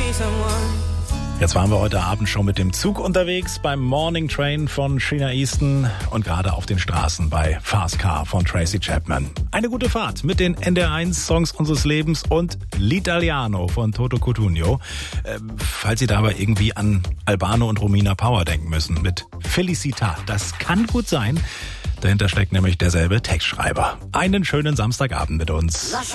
Jetzt waren wir heute Abend schon mit dem Zug unterwegs beim Morning Train von Sheena Easton und gerade auf den Straßen bei Fast Car von Tracy Chapman. Eine gute Fahrt mit den NDR1-Songs unseres Lebens und L'Italiano von Toto Cutugno. Falls Sie dabei irgendwie an Albano und Romina Power denken müssen mit Felicità. Das kann gut sein. Dahinter steckt nämlich derselbe Textschreiber. Einen schönen Samstagabend mit uns.